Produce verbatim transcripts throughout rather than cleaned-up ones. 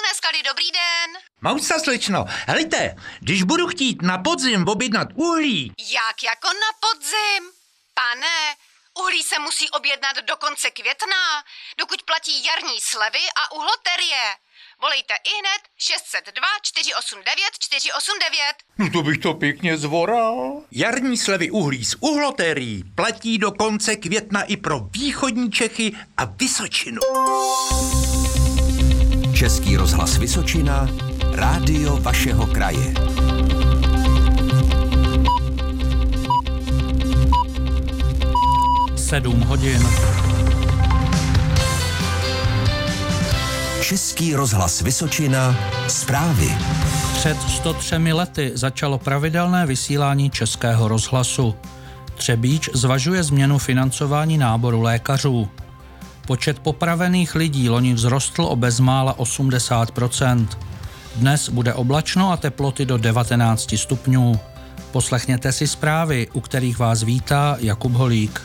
Silné sklady, dobrý den. Mausa, slečno, helejte, když budu chtít na podzim objednat uhlí... Jak jako na podzim? Pane, uhlí se musí objednat do konce května, dokud platí jarní slevy a uhloterie. Volejte ihned šest set dva čtyři osm devět čtyři osm devět. No to bych to pěkně zvoral. Jarní slevy uhlí z uhlotérií platí do konce května i pro východní Čechy a Vysočinu. Český rozhlas Vysočina, rádio vašeho kraje. Sedm hodin. Český rozhlas Vysočina, zprávy. Před sto třemi lety začalo pravidelné vysílání Českého rozhlasu. Třebíč zvažuje změnu financování náboru lékařů. Počet popravených lidí loni vzrostl o bezmála osmdesát procent. Dnes bude oblačno a teploty do devatenáct stupňů. Poslechněte si zprávy, u kterých vás vítá Jakub Holík.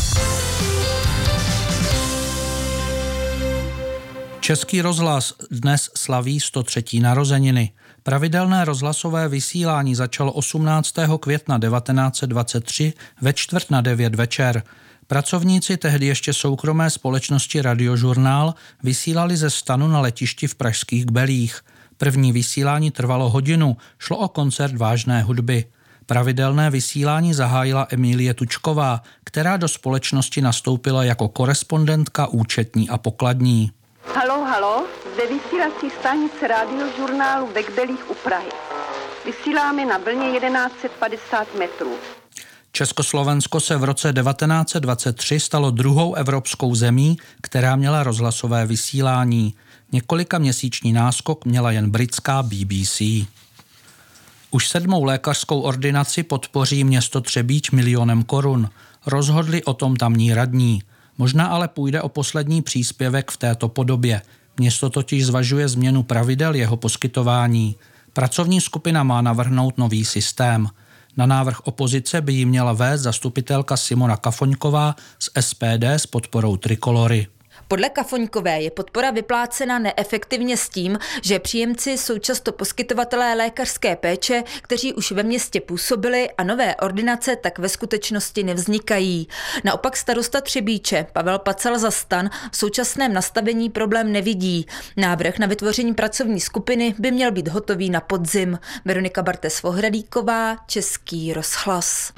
Český rozhlas dnes slaví sto třetí narozeniny. Pravidelné rozhlasové vysílání začalo osmnáctého května devatenáct set dvacet tři ve čtvrt na devět večer. Pracovníci tehdy ještě soukromé společnosti Radiožurnál vysílali ze stanu na letišti v pražských Kbelích. První vysílání trvalo hodinu, šlo o koncert vážné hudby. Pravidelné vysílání zahájila Emílie Tučková, která do společnosti nastoupila jako korespondentka, účetní a pokladní. Halo, halo, zde vysílací stanice Radiožurnálu ve Kbelích u Prahy. Vysíláme na vlně jedenáct set padesát metrů. Československo se v roce devatenáct set dvacet tři stalo druhou evropskou zemí, která měla rozhlasové vysílání. Několika měsíční náskok měla jen britská B B C. Už sedmou lékařskou ordinaci podpoří město Třebíč milionem korun. Rozhodli o tom tamní radní. Možná ale půjde o poslední příspěvek v této podobě. Město totiž zvažuje změnu pravidel jeho poskytování. Pracovní skupina má navrhnout nový systém. Na návrh opozice by ji měla vést zastupitelka Simona Kafoňková z S P D s podporou Trikolory. Podle Kafoňkové je podpora vyplácena neefektivně s tím, že příjemci jsou často poskytovatelé lékařské péče, kteří už ve městě působili a nové ordinace tak ve skutečnosti nevznikají. Naopak starosta Třebíče Pavel Pacal za STAN v současném nastavení problém nevidí. Návrh na vytvoření pracovní skupiny by měl být hotový na podzim. Veronika Bartes-Vohradíková, Český rozhlas.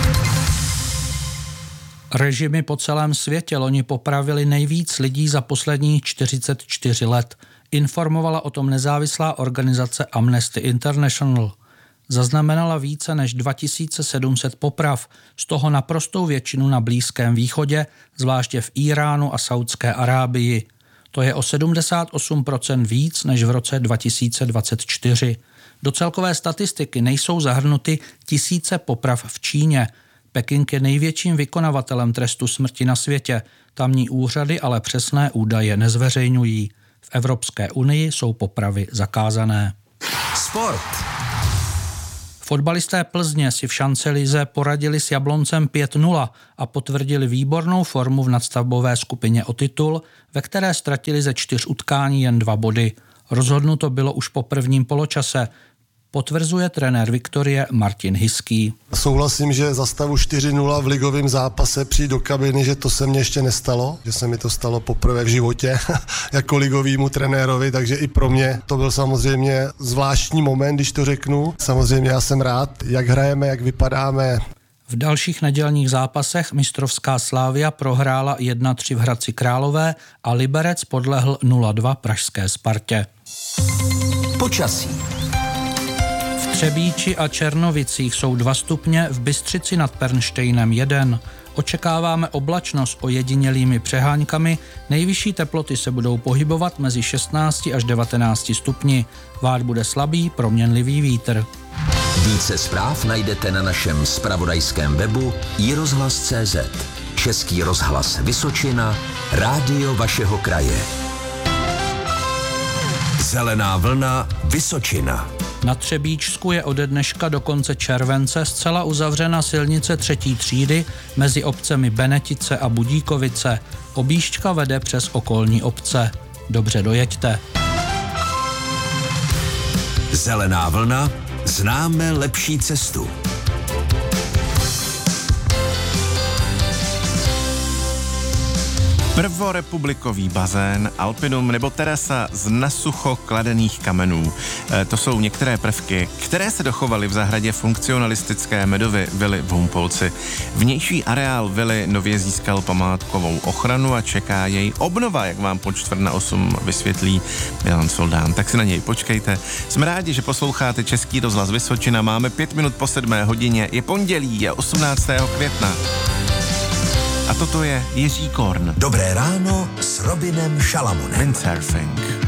Režimy po celém světě loni popravili nejvíc lidí za posledních čtyřicet čtyři let. Informovala o tom nezávislá organizace Amnesty International. Zaznamenala více než dva tisíce sedm set poprav, z toho naprostou většinu na Blízkém východě, zvláště v Íránu a Saudské Arábii. To je o sedmdesát osm procent víc než v roce dva tisíce dvacet čtyři. Do celkové statistiky nejsou zahrnuty tisíce poprav v Číně. Peking je největším vykonavatelem trestu smrti na světě. Tamní úřady ale přesné údaje nezveřejňují. V Evropské unii jsou popravy zakázané. Sport. Fotbalisté Plzně si v šancelize poradili s Jabloncem pět nula a potvrdili výbornou formu v nadstavbové skupině o titul, ve které ztratili ze čtyř utkání jen dva body. Rozhodnuto bylo už po prvním poločase. Potvrzuje trenér Viktorie Martin Hiský. Souhlasím, že za stavu čtyři nula v ligovém zápase přijít do kabiny, že to se mně ještě nestalo, že se mi to stalo poprvé v životě jako ligovýmu trenérovi, takže i pro mě to byl samozřejmě zvláštní moment, když to řeknu. Samozřejmě já jsem rád, jak hrajeme, jak vypadáme. V dalších nedělních zápasech mistrovská Slavia prohrála jedna tři v Hradci Králové a Liberec podlehl nula dva pražské Spartě. Počasí. V Třebíči a Černovicích jsou dva stupně, v Bystřici nad Pernštejnem jeden. Očekáváme oblačnost s ojedinělými přeháňkami, nejvyšší teploty se budou pohybovat mezi šestnácti až devatenácti stupni. Vát bude slabý, proměnlivý vítr. Více zpráv najdete na našem zpravodajském webu i rozhlas tečka cé zet. Český rozhlas Vysočina, rádio vašeho kraje. Zelená vlna Vysočina. Na Třebíčsku je ode dneška do konce července zcela uzavřena silnice třetí třídy mezi obcemi Benetice a Budíkovice. Objížďka vede přes okolní obce. Dobře dojeďte. Zelená vlna, známe lepší cestu. Prvorepublikový bazén, alpinum nebo terasa z nasucho kladených kamenů. E, to jsou některé prvky, které se dochovaly v zahradě funkcionalistické Medovy vily v Humpolci. Vnější areál vily nově získal památkovou ochranu a čeká jej obnova, jak vám po čtvrt na osm vysvětlí Milan Soldán. Tak si na něj počkejte. Jsme rádi, že posloucháte Český rozhlas Vysočina. Máme pět minut po sedmé hodině. Je pondělí, je osmnáctého května. A toto je Jiří Korn. Dobré ráno s Robinem Šalamunem. Windsurfing.